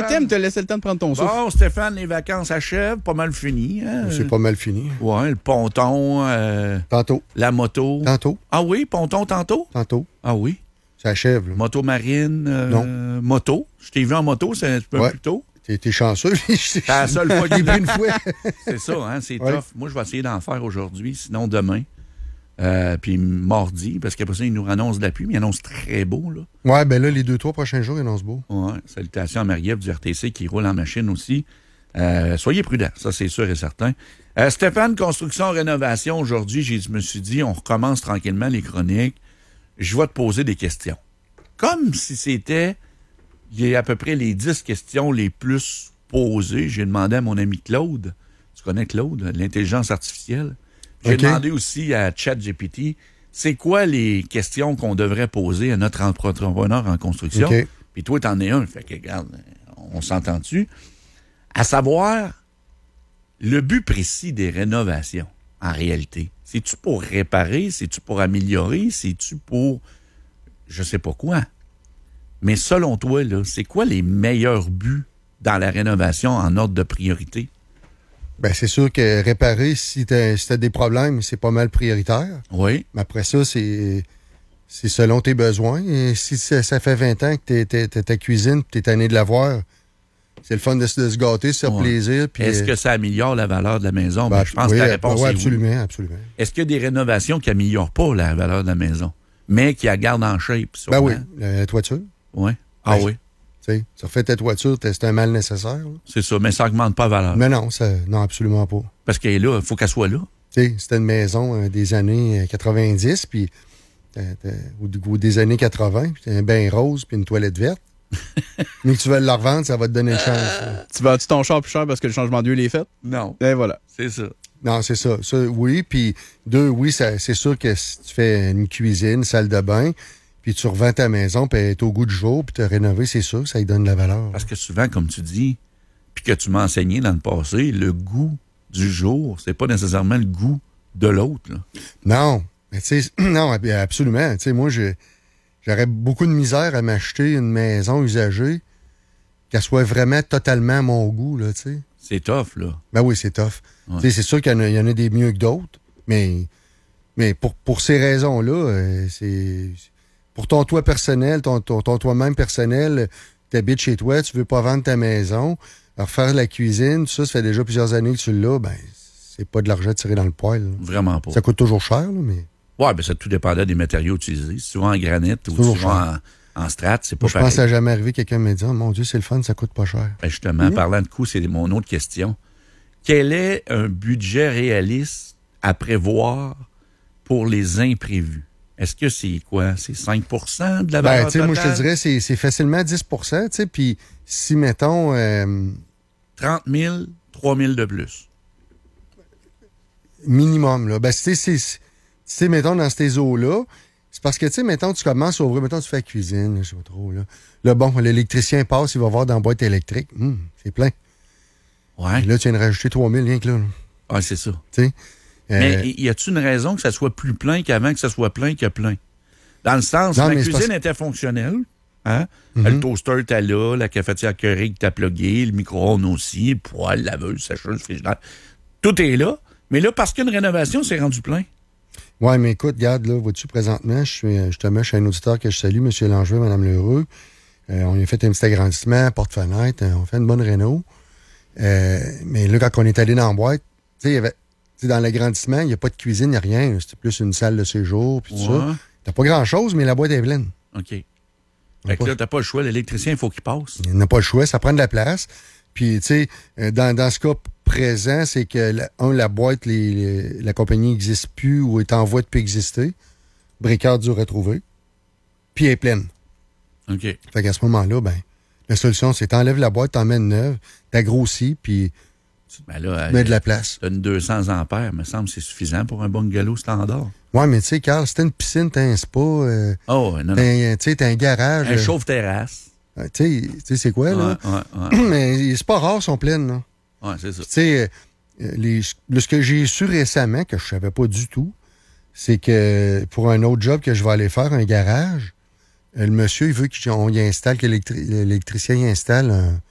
Thème, t'as laissé le temps de prendre ton souffle. Bon, Stéphane, les vacances achèvent, pas mal fini. Hein? C'est pas mal fini. Ouais, le ponton, Tantôt. la moto. Tantôt. Ah oui, ponton tantôt? Tantôt. Ah oui. Ça achève, là. Moto marine, Non. moto. Je t'ai vu en moto, c'est un petit peu Ouais. plus tôt. T'es chanceux. C'est la seule fois que j'ai pris une fois. C'est ça, hein, c'est Ouais. tough. Moi, je vais essayer d'en faire aujourd'hui, sinon demain. Puis mardi, parce qu'après ça, ils nous annoncent de la pluie, mais ils annoncent très beau, là. Ouais, ben là, les 2-3 prochains jours, ils annoncent beau. Ouais, salutations à Marie-Ève du RTC qui roule en machine aussi. Soyez prudents, ça c'est sûr et certain. Stéphane, construction, rénovation, aujourd'hui, je me suis dit, on recommence tranquillement les chroniques. Je vais te poser des questions. Comme si c'était, il y a à peu près les 10 questions les plus posées. J'ai demandé à mon ami Claude, tu connais Claude, l'intelligence artificielle. J'ai demandé aussi à ChatGPT, c'est quoi les questions qu'on devrait poser à notre entrepreneur en construction? OK. Puis toi, t'en es un. Fait que, regarde, on s'entend-tu? À savoir, le but précis des rénovations, en réalité, c'est-tu pour réparer? C'est-tu pour améliorer? C'est-tu pour je sais pas quoi? Mais selon toi, là, c'est quoi les meilleurs buts dans la rénovation en ordre de priorité? Ben, c'est sûr que réparer, si t'as des problèmes, c'est pas mal prioritaire. Oui. Mais après ça, c'est selon tes besoins. Et si ça fait 20 ans que t'es ta cuisine et t'es tanné de la voir, c'est le fun de se gâter, se faire plaisir. Puis, est-ce que ça améliore la valeur de la maison? Ben, je pense que la réponse est absolument, oui. absolument. Est-ce qu'il y a des rénovations qui n'améliorent pas la valeur de la maison, mais qui la gardent en shape? Ben oui, la toiture. Oui. Ah Ben, oui. Tu sais, tu refais ta toiture, c'est un mal nécessaire. Là. C'est ça, mais ça n'augmente pas la valeur. Mais non, non, absolument pas. Parce qu'elle est là, il faut qu'elle soit là. Tu sais, c'était une maison des années 90, puis ou des années 80, puis un bain rose, puis une toilette verte. Mais que tu veux la revendre, ça va te donner une chance. Là. Tu vends-tu ton char plus cher parce que le changement de lieu est fait? Non. Et voilà. C'est ça. Non, c'est ça. Ça, oui. Puis, deux, oui, c'est sûr que si tu fais une cuisine, une salle de bain, puis tu revends ta maison, puis elle est au goût du jour, puis tu as rénové, c'est sûr, ça lui donne de la valeur. Parce que souvent, comme tu dis, puis que tu m'as enseigné dans le passé, le goût du jour, c'est pas nécessairement le goût de l'autre. Là. Non. Mais tu sais, non, absolument. Tu sais, moi, j'aurais beaucoup de misère à m'acheter une maison usagée qu'elle soit vraiment totalement à mon goût, là, tu sais. C'est tough, là. Ben oui, c'est tough. Ouais. Tu sais, c'est sûr qu'il y en a des mieux que d'autres, mais pour ces raisons-là, c'est pour ton toit personnel, ton toi-même personnel, tu habites chez toi, tu veux pas vendre ta maison, refaire la cuisine, tout ça, ça fait déjà plusieurs années que tu l'as, ben c'est pas de l'argent tiré dans le poêle. Là. Vraiment pas. Ça coûte toujours cher, là, mais... Ouais, ben ça tout dépendait des matériaux utilisés. Si tu vas en granit ou si tu vas en strat, c'est pas Je pareil. pense que ça n'a jamais arrivé quelqu'un me dit « Oh, mon Dieu, c'est le fun, ça coûte pas cher. Ben justement, parlant de coûts, c'est mon autre question. Quel est un budget réaliste à prévoir pour les imprévus? Est-ce que c'est quoi? C'est 5 de la valeur totale? Moi, je te dirais, c'est facilement 10 tu sais, puis si, mettons... 30 000, 3 000 de plus. Minimum, là. Ben, tu sais, mettons, dans ces eaux-là, c'est parce que, tu sais, mettons, tu commences à ouvrir, mettons, tu fais la cuisine, je sais pas trop, là. Là, bon, l'électricien passe, il va voir dans la boîte électrique. C'est plein. Ouais. Et là, tu viens de rajouter 3 000 rien que là. Ah, c'est ça. Tu sais. Mais y a-t-il une raison que ça soit plus plein qu'avant que ça soit plein que plein? Dans le sens, Non, la mais cuisine était fonctionnelle. Hein? Le toaster était là, la cafetière Keurig t'a plugué, le micro-ondes aussi, le poêle, la laveuse, sécheuse, frigidaire. Tout est là. Mais là, parce qu'une rénovation, c'est rendu plein. Ouais, mais écoute, regarde, là, vois-tu, présentement, justement, je suis un auditeur que je salue, M. Langevin, Mme Lheureux. On a fait un petit agrandissement, porte-fenêtre, on fait une bonne réno. Mais là, quand on est allé dans la boîte, tu sais, il y avait... dans l'agrandissement, il n'y a pas de cuisine, il n'y a rien. C'était plus une salle de séjour, puis tout ça. T'as pas grand-chose, mais la boîte est pleine. OK. Fait que là, t'as pas le choix. L'électricien, il faut qu'il passe. Il n'a pas le choix, ça prend de la place. Puis, tu sais, dans ce cas présent, c'est que, la boîte, la compagnie n'existe plus ou est en voie de plus exister. Bricard dû retrouver. Puis elle est pleine. OK. Fait qu'à ce moment-là, ben, la solution, c'est t'enlèves la boîte, t'en mets une neuve, t'agrossis, puis Ben là, tu mets de la place. T'as une 200 ampères, me semble c'est suffisant pour un bungalow standard. Ouais, mais tu sais, Carl, si t'as une piscine, t'as un spa, Oh, non, non. tu sais, t'as un garage. Un chauffe-terrasse. Tu sais, c'est quoi, là? Ouais. Mais c'est pas rare, sont pleines, là. Ouais, c'est ça. Tu sais, ce que j'ai su récemment, que je savais pas du tout, c'est que pour un autre job que je vais aller faire, un garage, le monsieur, il veut qu'on y installe, que l'électricien y installe